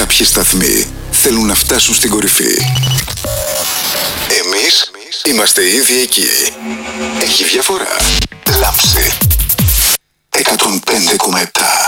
Κάποιοι σταθμοί θέλουν να φτάσουν στην κορυφή. Εμείς είμαστε ήδη εκεί. Έχει διαφορά. Λάμψη 105,7.